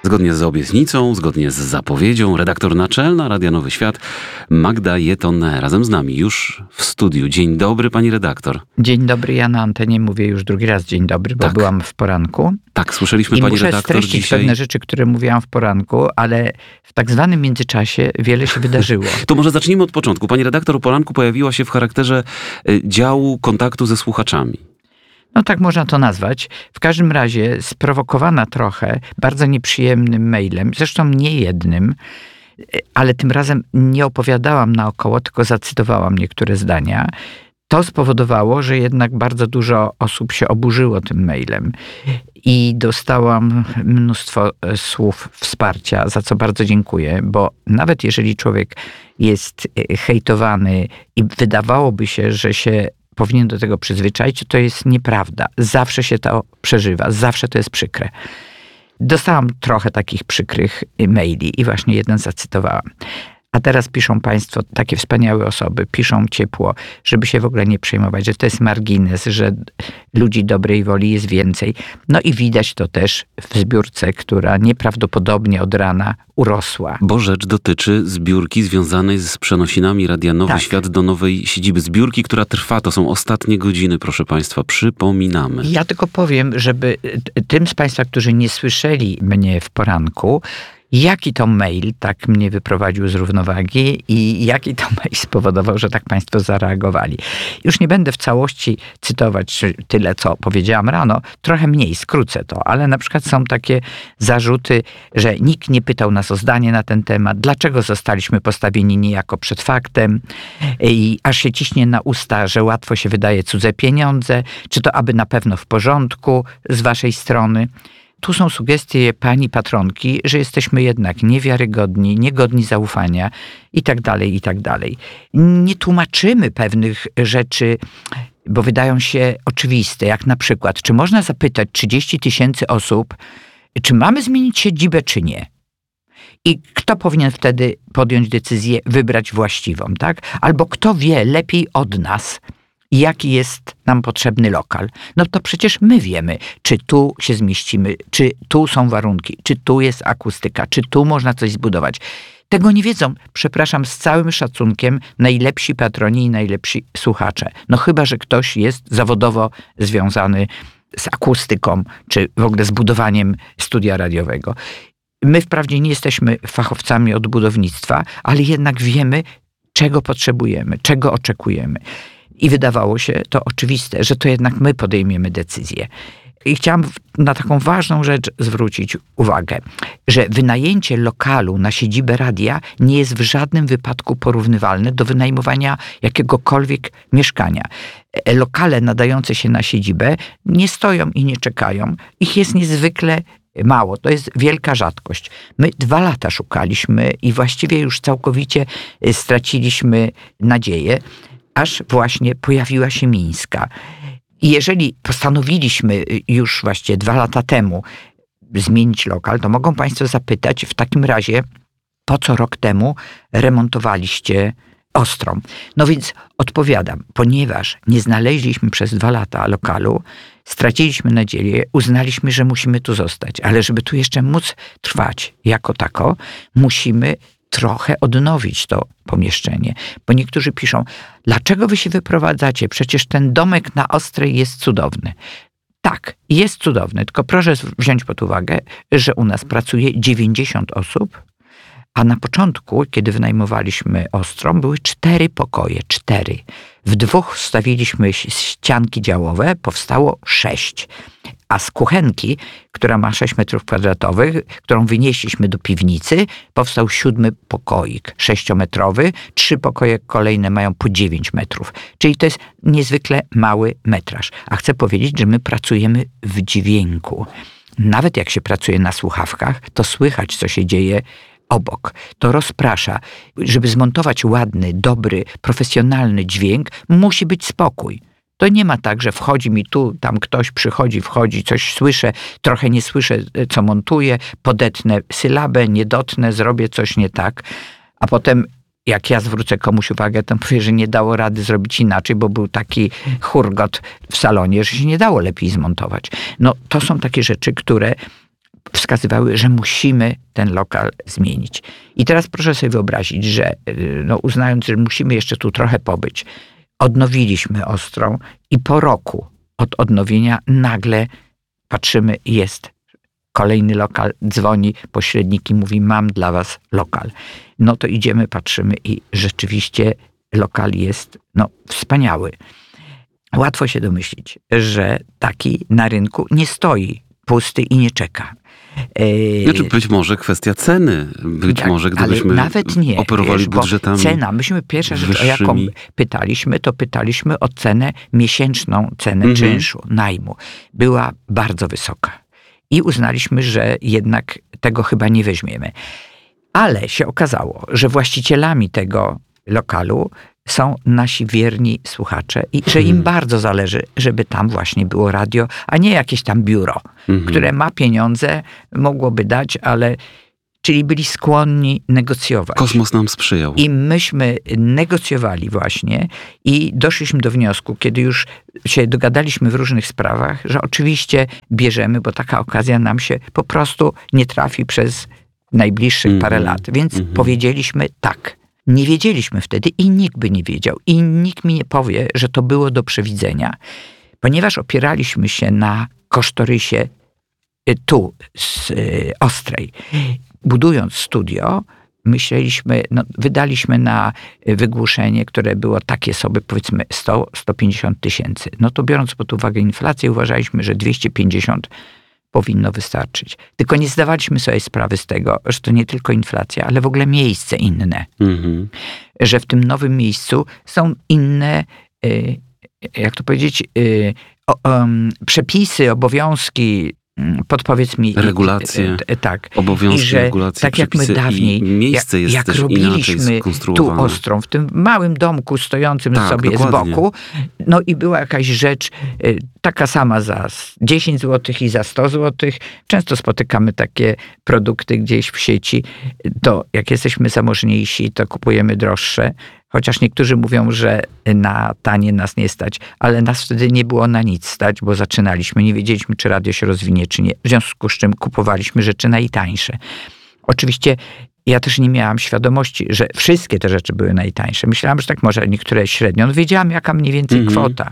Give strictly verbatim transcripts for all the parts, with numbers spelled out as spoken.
Zgodnie z obietnicą, zgodnie z zapowiedzią, redaktor naczelna Radia Nowy Świat Magda Jeton razem z nami już w studiu. Dzień dobry, pani redaktor. Dzień dobry, ja na antenie mówię już drugi raz dzień dobry, bo tak. byłam w poranku. Tak, słyszeliśmy I pani muszę redaktor streścić dzisiaj. pewne rzeczy, które mówiłam w poranku, ale w tak zwanym międzyczasie wiele się wydarzyło. To może zacznijmy od początku. Pani redaktor o poranku pojawiła się w charakterze działu kontaktu ze słuchaczami. No tak można to nazwać. W każdym razie sprowokowana trochę bardzo nieprzyjemnym mailem, zresztą nie jednym, ale tym razem nie opowiadałam naokoło, tylko zacytowałam niektóre zdania. To spowodowało, że jednak bardzo dużo osób się oburzyło tym mailem i dostałam mnóstwo słów wsparcia, za co bardzo dziękuję, bo nawet jeżeli człowiek jest hejtowany i wydawałoby się, że się powinien do tego przyzwyczaić, to jest nieprawda. Zawsze się to przeżywa, zawsze to jest przykre. Dostałam trochę takich przykrych maili i właśnie jeden zacytowałam. A teraz piszą państwo, takie wspaniałe osoby, piszą ciepło, żeby się w ogóle nie przejmować, że to jest margines, że ludzi dobrej woli jest więcej. No i widać to też w zbiórce, która nieprawdopodobnie od rana urosła. Bo rzecz dotyczy zbiórki związanej z przenosinami Radia Nowy Tak. Świat do nowej siedziby. Zbiórki, która trwa, to są ostatnie godziny, proszę państwa, przypominamy. Ja tylko powiem, żeby tym z państwa, którzy nie słyszeli mnie w poranku, jaki to mail tak mnie wyprowadził z równowagi i jaki to mail spowodował, że tak państwo zareagowali. Już nie będę w całości cytować tyle, co powiedziałam rano, trochę mniej, skrócę to, ale na przykład są takie zarzuty, że nikt nie pytał nas o zdanie na ten temat, dlaczego zostaliśmy postawieni niejako przed faktem i aż się ciśnie na usta, że łatwo się wydaje cudze pieniądze, czy to aby na pewno w porządku z waszej strony. Tu są sugestie pani patronki, że jesteśmy jednak niewiarygodni, niegodni zaufania i tak dalej, i tak dalej. Nie tłumaczymy pewnych rzeczy, bo wydają się oczywiste, jak na przykład, czy można zapytać trzydzieści tysięcy osób, czy mamy zmienić siedzibę, czy nie? I kto powinien wtedy podjąć decyzję, wybrać właściwą, tak? Albo kto wie lepiej od nas, jaki jest nam potrzebny lokal. No to przecież my wiemy, czy tu się zmieścimy, czy tu są warunki, czy tu jest akustyka, czy tu można coś zbudować. Tego nie wiedzą, przepraszam, z całym szacunkiem, najlepsi patroni i najlepsi słuchacze. No chyba, że ktoś jest zawodowo związany z akustyką, czy w ogóle z budowaniem studia radiowego. My wprawdzie nie jesteśmy fachowcami od budownictwa, ale jednak wiemy, czego potrzebujemy, czego oczekujemy. I wydawało się to oczywiste, że to jednak my podejmiemy decyzję. I chciałam na taką ważną rzecz zwrócić uwagę, że wynajęcie lokalu na siedzibę radia nie jest w żadnym wypadku porównywalne do wynajmowania jakiegokolwiek mieszkania. Lokale nadające się na siedzibę nie stoją i nie czekają. Ich jest niezwykle mało. To jest wielka rzadkość. My dwa lata szukaliśmy i właściwie już całkowicie straciliśmy nadzieję, aż właśnie pojawiła się Mińska. I jeżeli postanowiliśmy już właściwie dwa lata temu zmienić lokal, to mogą państwo zapytać w takim razie, po co rok temu remontowaliście Ostrą? No więc odpowiadam, ponieważ nie znaleźliśmy przez dwa lata lokalu, straciliśmy nadzieję, uznaliśmy, że musimy tu zostać. Ale żeby tu jeszcze móc trwać jako tako, musimy trochę odnowić to pomieszczenie. Bo niektórzy piszą, dlaczego wy się wyprowadzacie? Przecież ten domek na Ostrej jest cudowny. Tak, jest cudowny, tylko proszę wziąć pod uwagę, że u nas pracuje dziewięćdziesiąt osób, a na początku, kiedy wynajmowaliśmy Ostrą, były cztery pokoje, cztery. W dwóch stawiliśmy ścianki działowe, powstało sześć. A z kuchenki, która ma sześć metrów kwadratowych, którą wynieśliśmy do piwnicy, powstał siódmy pokoik, sześciometrowy. Trzy pokoje kolejne mają po dziewięć metrów. Czyli to jest niezwykle mały metraż. A chcę powiedzieć, że my pracujemy w dźwięku. Nawet jak się pracuje na słuchawkach, to słychać, co się dzieje obok. To rozprasza. Żeby zmontować ładny, dobry, profesjonalny dźwięk, musi być spokój. To nie ma tak, że wchodzi mi tu, tam ktoś przychodzi, wchodzi, coś słyszę, trochę nie słyszę, co montuję, podetnę sylabę, nie dotnę, zrobię coś nie tak, a potem jak ja zwrócę komuś uwagę, to powie, że nie dało rady zrobić inaczej, bo był taki churgot w salonie, że się nie dało lepiej zmontować. No to są takie rzeczy, które wskazywały, że musimy ten lokal zmienić. I teraz proszę sobie wyobrazić, że no, uznając, że musimy jeszcze tu trochę pobyć, odnowiliśmy Ostrą i po roku od odnowienia nagle patrzymy, jest kolejny lokal, dzwoni pośrednik i mówi, mam dla was lokal. No to idziemy, patrzymy i rzeczywiście lokal jest no, wspaniały. Łatwo się domyślić, że taki na rynku nie stoi pusty i nie czeka. Znaczy być może kwestia ceny. Być tak, może gdybyśmy nawet nie, operowali wiesz, budżetami cena, myśmy pierwsza rzecz, wyższymi. o jaką pytaliśmy, to pytaliśmy o cenę miesięczną, cenę Mhm. czynszu, najmu. Była bardzo wysoka. I uznaliśmy, że jednak tego chyba nie weźmiemy. Ale się okazało, że właścicielami tego lokalu są nasi wierni słuchacze i że im Mhm. bardzo zależy, żeby tam właśnie było radio, a nie jakieś tam biuro, Mhm. które ma pieniądze, mogłoby dać, ale czyli byli skłonni negocjować. Kosmos nam sprzyjał. I myśmy negocjowali właśnie i doszliśmy do wniosku, kiedy już się dogadaliśmy w różnych sprawach, że oczywiście bierzemy, bo taka okazja nam się po prostu nie trafi przez najbliższych Mhm. parę lat. Więc Mhm. powiedzieliśmy tak. Nie wiedzieliśmy wtedy i nikt by nie wiedział. I nikt mi nie powie, że to było do przewidzenia. Ponieważ opieraliśmy się na kosztorysie y, tu, z y, Ostrej. Budując studio, myśleliśmy, no, wydaliśmy na wygłuszenie, które było takie sobie, powiedzmy sto do stu pięćdziesięciu tysięcy. No to biorąc pod uwagę inflację, uważaliśmy, że dwieście pięćdziesiąt powinno wystarczyć. Tylko nie zdawaliśmy sobie sprawy z tego, że to nie tylko inflacja, ale w ogóle miejsce inne. Mhm. Że w tym nowym miejscu są inne, y, jak to powiedzieć, y, o, um, przepisy, obowiązki, podpowiedz mi. Regulacje, y, y, tak. obowiązki, I że regulacje, tak jak my przepisy dawniej, i miejsce jest jak też robiliśmy inaczej tu skonstruowane. Ostrą, w tym małym domku stojącym Tak, sobie dokładnie. z boku, no i była jakaś rzecz y, taka sama za dziesięć złotych i za sto złotych. Często spotykamy takie produkty gdzieś w sieci. To jak jesteśmy zamożniejsi, to kupujemy droższe. Chociaż niektórzy mówią, że na tanie nas nie stać, ale nas wtedy nie było na nic stać, bo zaczynaliśmy, nie wiedzieliśmy, czy radio się rozwinie, czy nie. W związku z czym kupowaliśmy rzeczy najtańsze. Oczywiście ja też nie miałam świadomości, że wszystkie te rzeczy były najtańsze. Myślałam, że tak może niektóre średnio. No wiedziałam, jaka mniej więcej Mhm. kwota.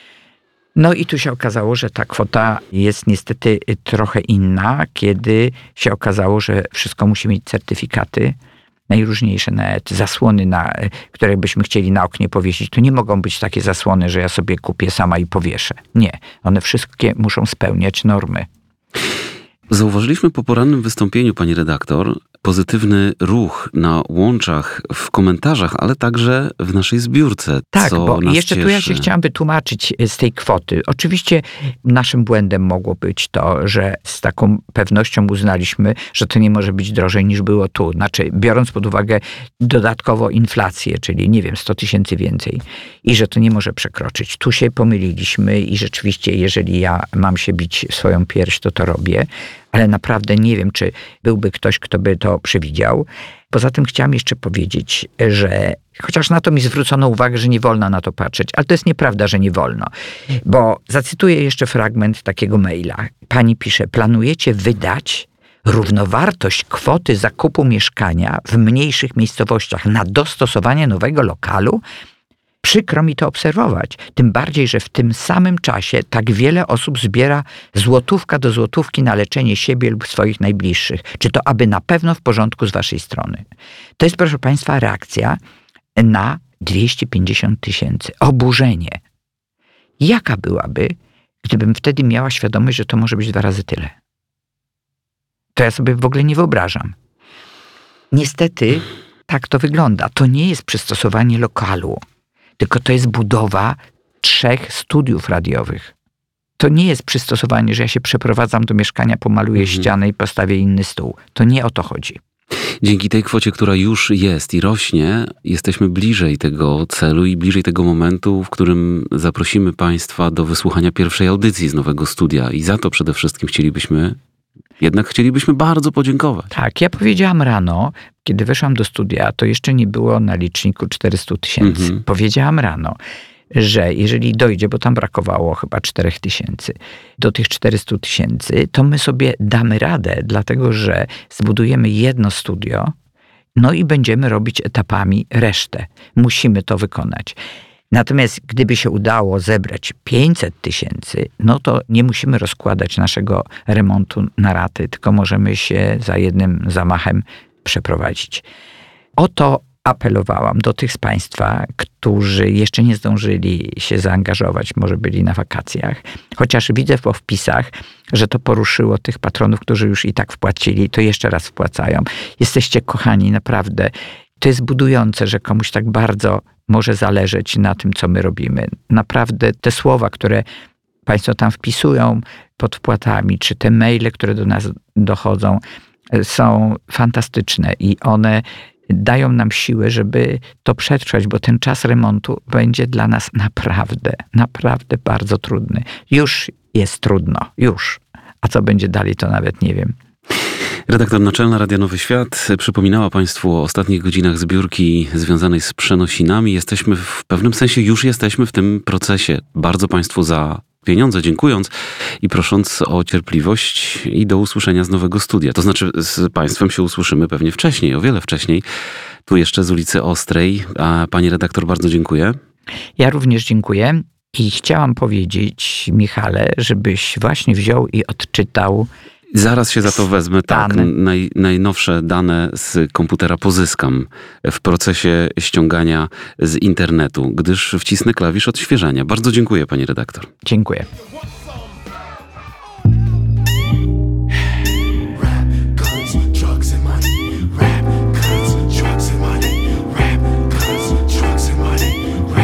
No i tu się okazało, że ta kwota jest niestety trochę inna, kiedy się okazało, że wszystko musi mieć certyfikaty. Najróżniejsze nawet zasłony, na, które byśmy chcieli na oknie powiesić, to nie mogą być takie zasłony, że ja sobie kupię sama i powieszę. Nie. One wszystkie muszą spełniać normy. Zauważyliśmy po porannym wystąpieniu, pani redaktor, pozytywny ruch na łączach, w komentarzach, ale także w naszej zbiórce, Tak, co bo nas jeszcze cieszy. tu ja się chciałam wytłumaczyć z tej kwoty. Oczywiście naszym błędem mogło być to, że z taką pewnością uznaliśmy, że to nie może być drożej niż było tu. Znaczy, biorąc pod uwagę dodatkowo inflację, czyli nie wiem, sto tysięcy więcej i że to nie może przekroczyć. Tu się pomyliliśmy i rzeczywiście, jeżeli ja mam się bić w swoją pierś, to to robię. Ale naprawdę nie wiem, czy byłby ktoś, kto by to przewidział. Poza tym chciałam jeszcze powiedzieć, że chociaż na to mi zwrócono uwagę, że nie wolno na to patrzeć, ale to jest nieprawda, że nie wolno. Bo zacytuję jeszcze fragment takiego maila. Pani pisze, planujecie wydać równowartość kwoty zakupu mieszkania w mniejszych miejscowościach na dostosowanie nowego lokalu? Przykro mi to obserwować, tym bardziej, że w tym samym czasie tak wiele osób zbiera złotówka do złotówki na leczenie siebie lub swoich najbliższych. Czy to aby na pewno w porządku z waszej strony? To jest, proszę państwa, reakcja na dwieście pięćdziesiąt tysięcy. Oburzenie. Jaka byłaby, gdybym wtedy miała świadomość, że to może być dwa razy tyle? To ja sobie w ogóle nie wyobrażam. Niestety tak to wygląda. To nie jest przystosowanie lokalu. Tylko to jest budowa trzech studiów radiowych. To nie jest przystosowanie, że ja się przeprowadzam do mieszkania, pomaluję Mhm. ścianę i postawię inny stół. To nie o to chodzi. Dzięki tej kwocie, która już jest i rośnie, jesteśmy bliżej tego celu i bliżej tego momentu, w którym zaprosimy państwa do wysłuchania pierwszej audycji z nowego studia. I za to przede wszystkim chcielibyśmy, jednak chcielibyśmy bardzo podziękować. Tak, ja powiedziałam rano, kiedy weszłam do studia, to jeszcze nie było na liczniku czterysta tysięcy. Mhm. Powiedziałam rano, że jeżeli dojdzie, bo tam brakowało chyba czterech tysięcy, do tych czterystu tysięcy, to my sobie damy radę, dlatego że zbudujemy jedno studio, no i będziemy robić etapami resztę. Musimy to wykonać. Natomiast gdyby się udało zebrać pięćset tysięcy, no to nie musimy rozkładać naszego remontu na raty, tylko możemy się za jednym zamachem przeprowadzić. O to apelowałam do tych z Państwa, którzy jeszcze nie zdążyli się zaangażować, może byli na wakacjach. Chociaż widzę po wpisach, że to poruszyło tych patronów, którzy już i tak wpłacili, to jeszcze raz wpłacają. Jesteście kochani, naprawdę. To jest budujące, że komuś tak bardzo może zależeć na tym, co my robimy. Naprawdę te słowa, które Państwo tam wpisują pod wpłatami, czy te maile, które do nas dochodzą, są fantastyczne i one dają nam siłę, żeby to przetrwać, bo ten czas remontu będzie dla nas naprawdę, naprawdę bardzo trudny. Już jest trudno, już. A co będzie dalej, to nawet nie wiem. Redaktor naczelna Radia Nowy Świat przypominała Państwu o ostatnich godzinach zbiórki związanej z przenosinami. Jesteśmy w pewnym sensie, już jesteśmy w tym procesie. Bardzo Państwu za pieniądze dziękując i prosząc o cierpliwość i do usłyszenia z nowego studia. To znaczy z Państwem się usłyszymy pewnie wcześniej, o wiele wcześniej. Tu jeszcze z ulicy Ostrej. A Pani redaktor, bardzo dziękuję. Ja również dziękuję i chciałam powiedzieć, Michale, żebyś właśnie wziął i odczytał. Zaraz się za to wezmę, tak. Dane. Naj, najnowsze dane z komputera pozyskam w procesie ściągania z internetu, gdyż wcisnę klawisz odświeżania. Bardzo dziękuję, pani redaktor. Dziękuję.